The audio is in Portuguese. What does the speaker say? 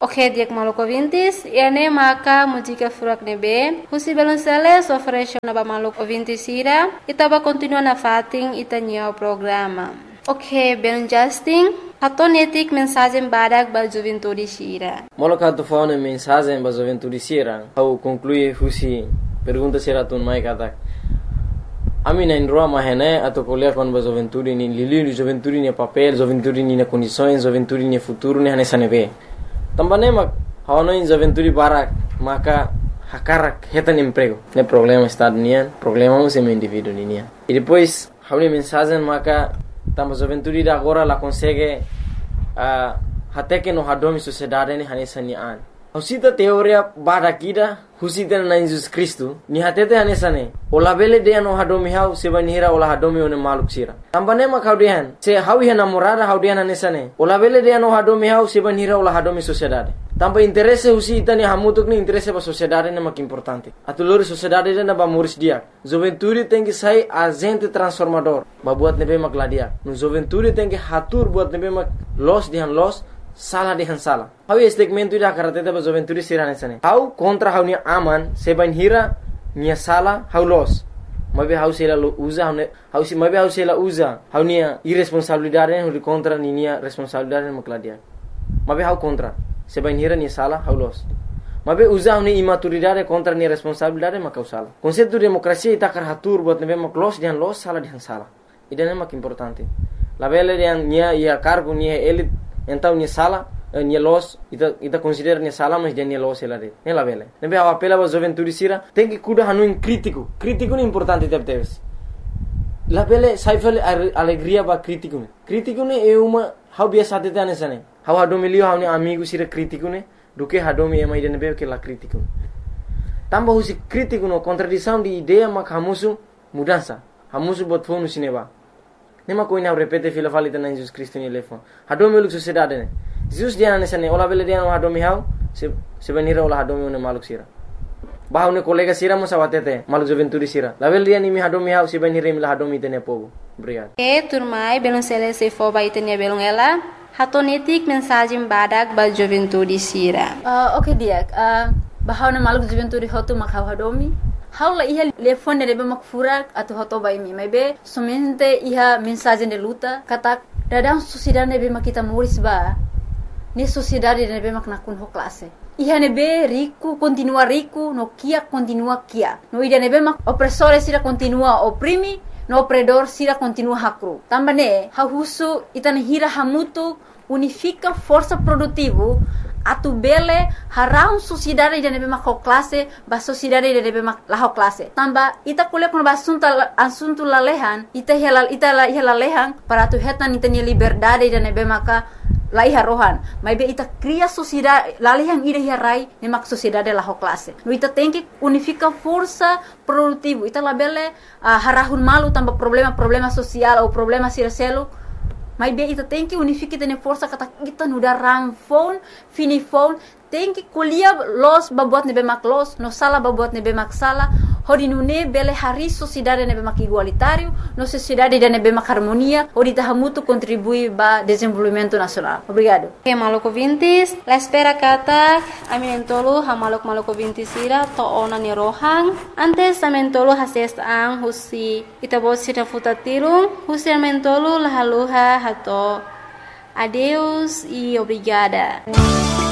Ok, diak maluco vintis, ene maka mujika furak nebe, husi belunsele sofresho naba maluco vintis ira, itaba continua na fating itanyo programa. Ok, belun Justin, hatonetik mensagem badak ba juventude sira. Moloka tu fone mensagem ba juventude sira, au conclui husi pergunta sira tun mai katak. Ami na indroa mahene atau kuliah kon ba juventude ni lili juventude ni papel, juventude ni na condições, juventude ni futuro ni hanesa nebe. Tambane mak hawana in juventude barak maka hakarak hetan emprego. Ne problema estado nian, problema um semi indivíduo nian. E depois hauni mensagem maka tamba juventude da agora la consegue até que no hadomi sociedade ni hanesa ni an. Husita teoria barakida husita na Jesus Cristo ni hatete hanesa ne. Ola bele de no hadomi hau sebanira ola hadomi one maluk sira. Tambane mak haudian se hawi namorada haudian hanesa ne. Ola bele de no hadomi hau sebanira ola hadomi sociedade. Tampa interesse husita ni hamutuk ni interesse ba sociedade ne mak importante. Atulur sociedade na ba muris dia. Juventude tem que sair agente transformador. Ba buat nebe mak ladia. No juventude tem que hatur buat nebe mak los dihan los salah dihan salah. Hau segmento ida karateta ba juventude sira nesane. Hau contra hau ni aman sebanira ni salah hau los. Mabe hau sela usa hau si mabe hau sela usa hau ni irresponsabilidade hau contra ni responsabilidade mak ladia. Mabe hau contra sebanira ni salah hau los. Mabe usa ni imaturidade contra ni responsabilidade mak salah. Konsepto demokrasia ita karatur buat nebe mak los dihan los salah dihan salah. Ida mak importante. La bele dihan nia ia cargo nia elit então ni sala ni los ita considera ni sala mas dia ni los ela de la bele nebe a apela ba juventude sira tem que cuidar hanu crítico ni importante teves la bele saifel alegria ba crítico ne é uma how biasa tete anesane how hadomilio how ni amigo sira crítico ne do que hadomi é mais de nebe que la crítico tamba husi crítico no contradição de ideia mak hamusu mudança hamusu bot fonu sineba nema koina repete fila falita na Jesus Cristo ni lefo hadomi luk sociedade ne Jesus dia nesane ola bele dia no hadomi hau se venira ola hadomi ne maluk sira bahau ne kolega sira mo sawatete maluk juventude sira la bele dia ni mi hadomi hau se venira mi la hadomi tene pogo obrigado turmai belum sele se fo ba itenia belum ela hatonetik mensagem badak ba juventude sira. Ok dia bahau ne maluk juventude hotu mak hau hadomi haula iha telefone de mak furak atau hoto bai mi maybe somente iha mensagem de luta kata dadang sociedade nebe mak kita muris ba ni sociedade nebe mak nakun ho classe iha nebe rico continua rico no kia continua kia no ida nebe mak opressore sira continua oprimi no opredor sira continua hakru tambane hahusu itane hira hamutu unifica força produtivo atu bele harau sociedade de nebe mak classe ba sociedade de nebe mak la classe tamba ita kule kon ba asunto lalehan ita lalehan para tu hetan itanya liberdade de nebe maka lai harohan mai be ita cria sociedade lalehan ida hirai ne mak sociedade la classe no ita tem que unifica força produtivo ita labele harahun malu tamba problema social ou problema sircelo mas bem, ita tem que unificar tene força kata kita nuda rang phone, fini phone, tem que colher los babuat nebe mak los, no sala babuat nebe mak sala, hodi nune bele hari sociedade nebe mak igualitário, no sociedade de nebe mak harmonia, hodi tahamutu contribui ba desenvolvimento nacional. Obrigado. Ok, maluco vintis, la espera kata, aminentolo ha maluco vintis ira to ona ni rohang, antes amentolo hases ang husi itabot sira futatirung, husi amentolo lahaluha hato. Adeus e obrigada.